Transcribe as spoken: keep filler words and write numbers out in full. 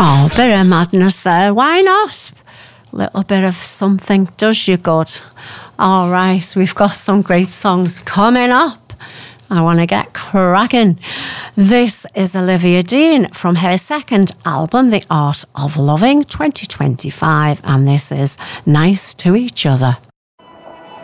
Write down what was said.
Oh, a bit of madness there. Why not? A little bit of something does you good. All right, we've got some great songs coming up. I want to get cracking. This is Olivia Dean from her second album, The Art of Loving, twenty twenty-five, and this is Nice to Each Other.